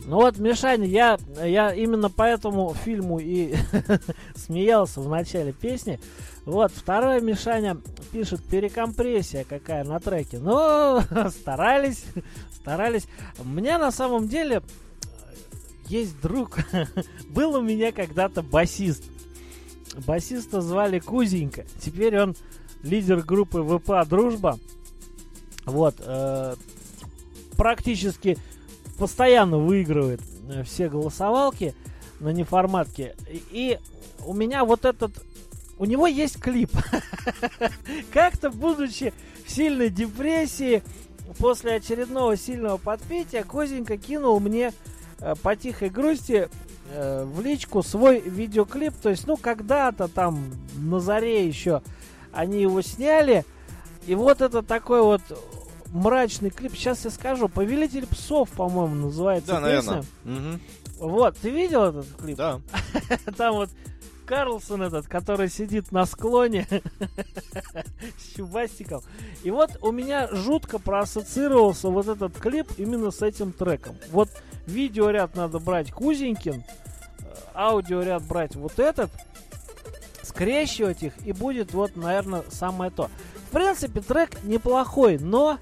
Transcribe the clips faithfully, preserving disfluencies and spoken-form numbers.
Ну вот, Мишаня, я, я именно по этому фильму и смеялся в начале песни. Вот, второе, Мишаня пишет, перекомпрессия какая на треке. Ну, старались, старались. У меня на самом деле есть друг. Был у меня когда-то басист. Басиста звали Кузенька. Теперь он лидер группы ВП «Дружба». Вот, э, практически постоянно выигрывает все голосовалки на неформатке. И, и у меня вот этот... У него есть клип. Как-то, будучи в сильной депрессии, после очередного сильного подпития, Козенька кинул мне э, по тихой грусти э, в личку свой видеоклип. То есть, ну, когда-то там на заре еще они его сняли. И вот это такой вот мрачный клип. Сейчас я скажу. «Повелитель псов», по-моему, называется да, песня. Наверное. Угу. Вот, ты видел этот клип? Да. Там вот Карлсон этот, который сидит на склоне с чубастиком. И вот у меня жутко проассоциировался вот этот клип именно с этим треком. Вот видеоряд надо брать Кузенькин, аудиоряд брать вот этот, скрещивать их, и будет вот, наверное, самое то. В принципе, трек неплохой, но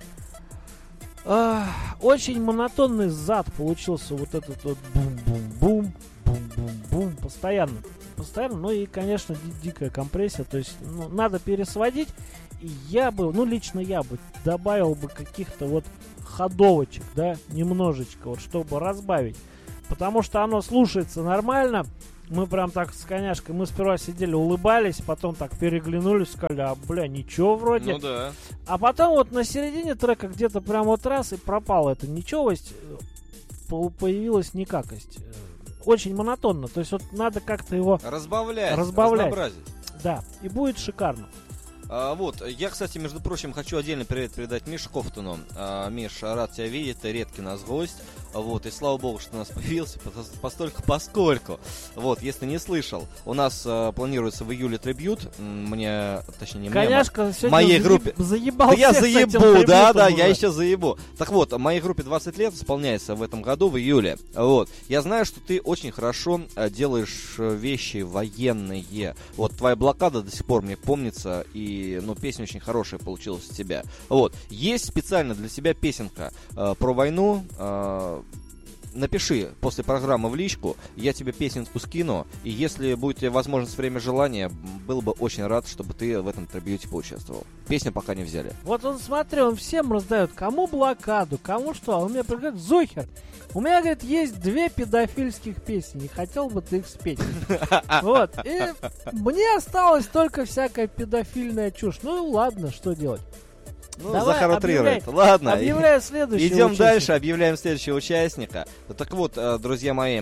э, очень монотонный зад получился. Вот этот вот бум-бум-бум, бум-бум-бум, постоянно. Постоянно, ну и, конечно, ди- дикая компрессия. То есть, ну, надо пересводить. И я бы, ну, лично я бы добавил бы каких-то вот ходовочек, да, немножечко, вот, чтобы разбавить. Потому что оно слушается нормально. Мы прям так с коняшкой, мы сперва сидели, улыбались, потом так переглянулись, сказали, а, бля, ничего вроде. Ну да. А потом вот на середине трека где-то прям вот раз и пропала эта ничевость, появилась никакость. Очень монотонно, то есть вот надо как-то его разбавлять, разбавлять. разнообразить. Да, и будет шикарно. А, вот, я, кстати, между прочим, хочу отдельно привет передать Мише Кофтуну. А, Миш, рад тебя видеть, ты редкий у нас гость. Вот, и слава богу, что у нас появился, постольку поскольку. Вот, если не слышал, у нас а, планируется в июле трибьют. Мне, точнее, не Коняшка мне, сегодня моей заеб... группе. заебал Да я всех с этим заебу, да, да, уже. я еще заебу. Так вот, моей группе двадцать лет исполняется в этом году, в июле. Вот, я знаю, что ты очень хорошо а, делаешь вещи военные. Вот, твоя блокада до сих пор мне помнится, и, ну, песня очень хорошая получилась у тебя. Вот, есть специально для тебя песенка э, про войну. Э, напиши после программы в личку, я тебе песенку скину, и если будет возможность, время, желание, был бы очень рад, чтобы ты в этом трибьюте поучаствовал. Песню пока не взяли. Вот он, смотри, он всем раздает, кому блокаду, кому что. А он мне предлагает, Зохер, у меня, говорит, есть две педофильских песни, не хотел бы ты их спеть. Вот, и мне осталось только всякая педофильная чушь. Ну и ладно, что делать. Ну, Давай, Захар утрирует. объявляй, Ладно. объявляю следующего Идем участника. дальше, объявляем следующего участника. Так вот, друзья мои,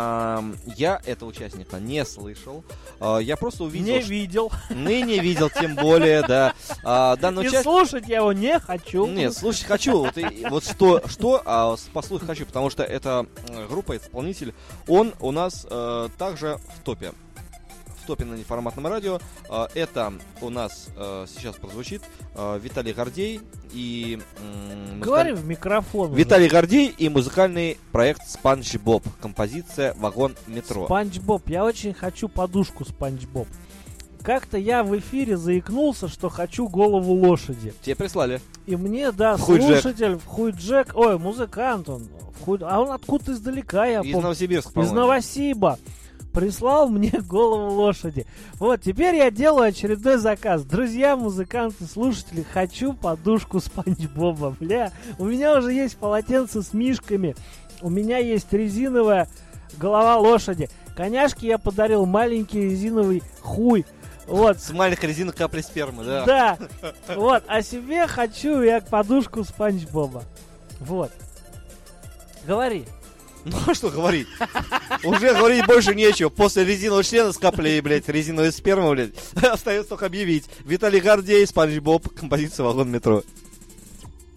я этого участника не слышал. Я просто увидел... Не что... видел. Ну, не видел, тем более, да. Данный И участник... слушать я его не хочу. Нет, слушать хочу. Вот, и, вот что, что а, послушать хочу, потому что эта группа, исполнитель, он у нас э, также в топе. В топе на неформатном радио. Э, это у нас э, сейчас прозвучит э, Виталий Гордей и... Э, Говори в микрофон. Виталий уже. Гордей и музыкальный проект Спанч Боб. Композиция «Вагон метро». Спанч Боб. Я очень хочу подушку Спанч Боб. Как-то я в эфире заикнулся, что хочу голову лошади. Тебе прислали. И мне, да, Хуй слушатель, в хуй Джек, ой, музыкант он, в хуй, а он откуда издалека, я Из помню. Новосибирска, Из по-моему. Новосиба. Прислал мне голову лошади. Вот, теперь я делаю очередной заказ. Друзья, музыканты, слушатели, хочу подушку Спанч Боба. Бля, у меня уже есть полотенце с мишками. У меня есть резиновая голова лошади. Коняшке я подарил маленький резиновый хуй. Вот. С маленькой резиной капли спермы, да. Да. Вот. А себе хочу я подушку Спанч Боба. Вот. Говори. Ну а что говорить? Уже говорить больше нечего. После резинового члена с каплей, блядь, резиновой спермы, блядь, остается только объявить. Виталий Гордей, Спанч Боб, композиция «Вагон метро».